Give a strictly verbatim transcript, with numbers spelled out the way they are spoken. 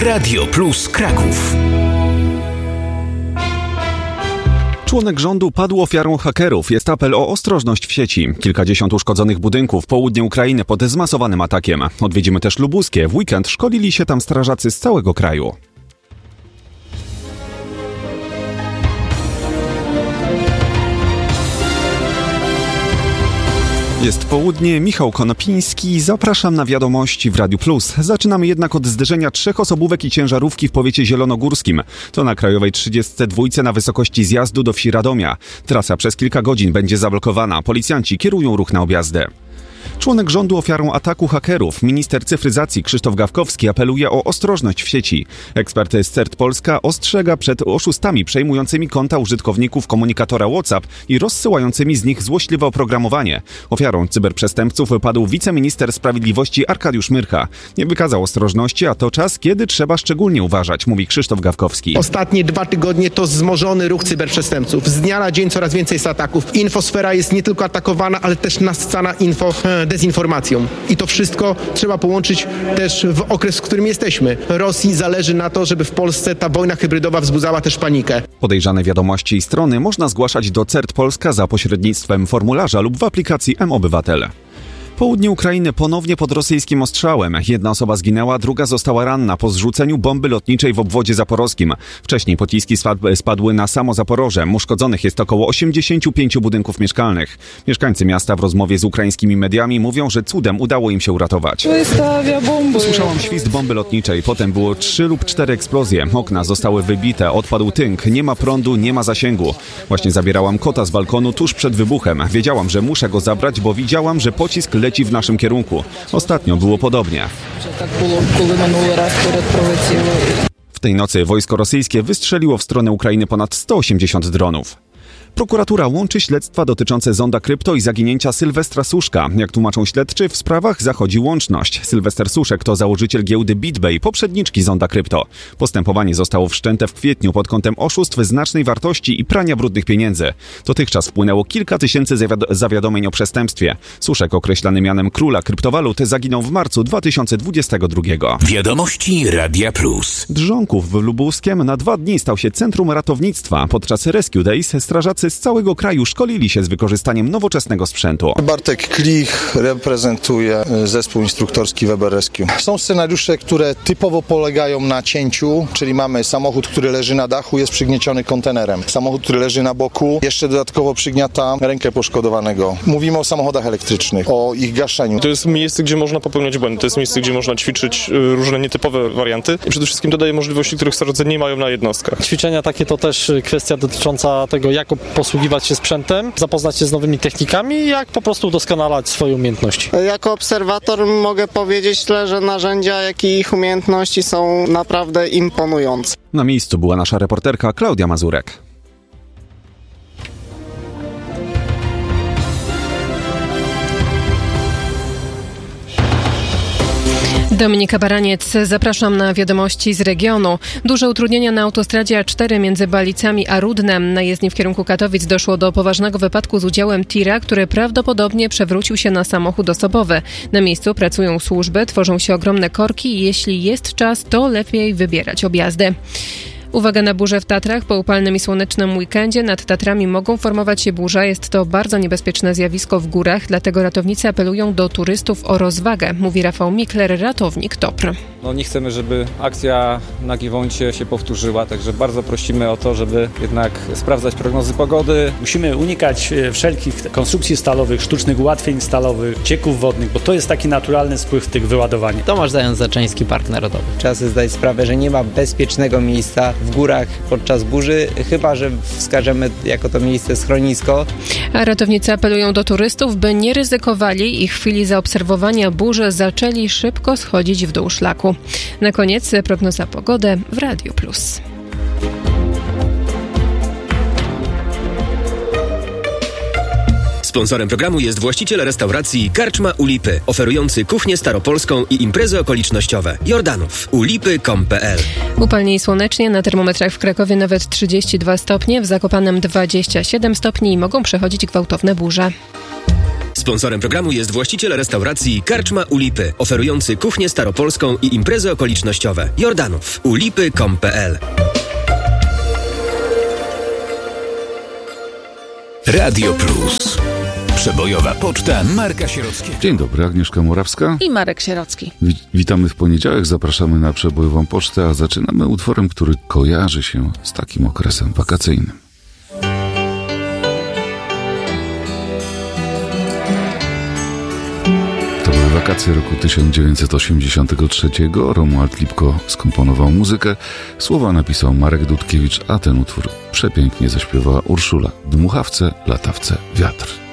Radio Plus Kraków. Członek rządu padł ofiarą hakerów. Jest apel o ostrożność w sieci. Kilkadziesiąt uszkodzonych budynków, południe Ukrainy pod zmasowanym atakiem. Odwiedzimy też Lubuskie. W weekend szkolili się tam strażacy z całego kraju. Jest południe, Michał Konopiński, zapraszam na wiadomości w Radiu Plus. Zaczynamy jednak od zderzenia trzech osobówek i ciężarówki w powiecie zielonogórskim. To na Krajowej trzydziestej dwójce na wysokości zjazdu do wsi Radomia. Trasa przez kilka godzin będzie zablokowana. Policjanci kierują ruch na objazdy. Członek rządu ofiarą ataku hakerów. Minister cyfryzacji Krzysztof Gawkowski apeluje o ostrożność w sieci. Ekspert z CERT Polska ostrzega przed oszustami przejmującymi konta użytkowników komunikatora WhatsApp i rozsyłającymi z nich złośliwe oprogramowanie. Ofiarą cyberprzestępców padł wiceminister sprawiedliwości Arkadiusz Myrcha. Nie wykazał ostrożności, a to czas, kiedy trzeba szczególnie uważać, mówi Krzysztof Gawkowski. Ostatnie dwa tygodnie to wzmożony ruch cyberprzestępców. Z dnia na dzień coraz więcej jest ataków. Infosfera jest nie tylko atakowana, ale też nasycana info dezinformacją. I to wszystko trzeba połączyć też w okres, w którym jesteśmy. Rosji zależy na to, żeby w Polsce ta wojna hybrydowa wzbudzała też panikę. Podejrzane wiadomości i strony można zgłaszać do CERT Polska za pośrednictwem formularza lub w aplikacji M-Obywatel. Południe Ukrainy ponownie pod rosyjskim ostrzałem. Jedna osoba zginęła, druga została ranna po zrzuceniu bomby lotniczej w obwodzie zaporowskim. Wcześniej pociski spadły na samo Zaporoże. Uszkodzonych jest około osiemdziesięciu pięciu budynków mieszkalnych. Mieszkańcy miasta w rozmowie z ukraińskimi mediami mówią, że cudem udało im się uratować. Usłyszałam świst bomby lotniczej, potem było trzy lub cztery eksplozje. Okna zostały wybite, odpadł tynk, nie ma prądu, nie ma zasięgu. Właśnie zabierałam kota z balkonu tuż przed wybuchem. Wiedziałam, że muszę go zabrać, bo widziałam, że pocisk leci w naszym kierunku. Ostatnio było podobnie. W tej nocy wojsko rosyjskie wystrzeliło w stronę Ukrainy ponad sto osiemdziesiąt dronów. Prokuratura łączy śledztwa dotyczące Zonda Krypto i zaginięcia Sylwestra Suszka. Jak tłumaczą śledczy, w sprawach zachodzi łączność. Sylwester Suszek to założyciel giełdy BitBay, poprzedniczki Zonda Krypto. Postępowanie zostało wszczęte w kwietniu pod kątem oszustw znacznej wartości i prania brudnych pieniędzy. Dotychczas wpłynęło kilka tysięcy zawiad- zawiadomień o przestępstwie. Suszek, określany mianem króla kryptowalut, zaginął w marcu dwa tysiące dwudziestego drugiego. Wiadomości Radia Plus. Drżąków w Lubuskiem na dwa dni stał się centrum ratownictwa. Podczas Rescue Days strażacy z całego kraju szkolili się z wykorzystaniem nowoczesnego sprzętu. Bartek Klich reprezentuje zespół instruktorski Weber Rescue. Są scenariusze, które typowo polegają na cięciu, czyli mamy samochód, który leży na dachu, jest przygnieciony kontenerem. Samochód, który leży na boku, jeszcze dodatkowo przygniata rękę poszkodowanego. Mówimy o samochodach elektrycznych, o ich gaszeniu. To jest miejsce, gdzie można popełniać błędy. To jest miejsce, gdzie można ćwiczyć różne nietypowe warianty i przede wszystkim dodaje możliwości, których strażacy nie mają na jednostkach. Ćwiczenia takie to też kwestia dotycząca tego, jak posługiwać się sprzętem, zapoznać się z nowymi technikami i jak po prostu udoskonalać swoje umiejętności. Jako obserwator mogę powiedzieć tyle, że narzędzia, jak i ich umiejętności są naprawdę imponujące. Na miejscu była nasza reporterka Klaudia Mazurek. Dominika Baraniec, zapraszam na wiadomości z regionu. Duże utrudnienia na autostradzie A cztery między Balicami a Rudnem. Na jezdni w kierunku Katowic doszło do poważnego wypadku z udziałem tira, który prawdopodobnie przewrócił się na samochód osobowy. Na miejscu pracują służby, tworzą się ogromne korki i jeśli jest czas, to lepiej wybierać objazdy. Uwaga na burzę w Tatrach. Po upalnym i słonecznym weekendzie nad Tatrami mogą formować się burze. Jest to bardzo niebezpieczne zjawisko w górach, dlatego ratownicy apelują do turystów o rozwagę, mówi Rafał Mikler, ratownik T O P R. No nie chcemy, żeby akcja na Giewoncie się powtórzyła, także bardzo prosimy o to, żeby jednak sprawdzać prognozy pogody. Musimy unikać wszelkich konstrukcji stalowych, sztucznych ułatwień stalowych, cieków wodnych, bo to jest taki naturalny spływ tych wyładowań. Tomasz Zając-Zaczyński, Park Narodowy. Trzeba sobie zdać sprawę, że nie ma bezpiecznego miejsca w górach podczas burzy, chyba że wskażemy jako to miejsce schronisko. A ratownicy apelują do turystów, by nie ryzykowali i w chwili zaobserwowania burzy zaczęli szybko schodzić w dół szlaku. Na koniec prognoza pogody w Radiu Plus. Sponsorem programu jest właściciel restauracji Karczma u Lipy, oferujący kuchnię staropolską i imprezy okolicznościowe. Jordanów. u lipy kropka com kropka pe el. Upalnie i słonecznie, na termometrach w Krakowie nawet trzydzieści dwa stopnie, w Zakopanem dwadzieścia siedem stopni i mogą przechodzić gwałtowne burze. Sponsorem programu jest właściciel restauracji Karczma u Lipy, oferujący kuchnię staropolską i imprezy okolicznościowe. Jordanów. ulipy kropka com kropka p l. Radio Plus. Przebojowa poczta Marka Sierockiego. Dzień dobry, Agnieszka Morawska i Marek Sierocki. Wi- witamy w poniedziałek, zapraszamy na przebojową pocztę, a zaczynamy utworem, który kojarzy się z takim okresem wakacyjnym. To były wakacje roku tysiąc dziewięćset osiemdziesiątego trzeciego. Romuald Lipko skomponował muzykę, słowa napisał Marek Dudkiewicz, a ten utwór przepięknie zaśpiewała Urszula. Dmuchawce, latawce, wiatr.